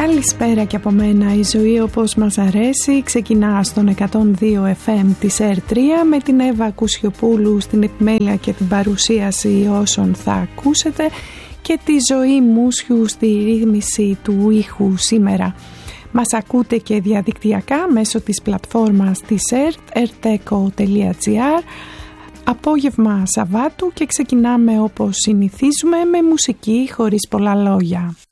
Καλησπέρα και από μένα. Η ζωή όπως μας αρέσει ξεκινά στον 102 FM της R3 με την Εύα Κουσιοπούλου στην επιμέλεια και την παρουσίαση όσων θα ακούσετε και τη Ζωή Μούσιου στη ρύθμιση του ήχου σήμερα. Μας ακούτε και διαδικτυακά μέσω της πλατφόρμας της rteco.gr. Απόγευμα Σαββάτου και ξεκινάμε όπως συνηθίζουμε με μουσική χωρίς πολλά λόγια.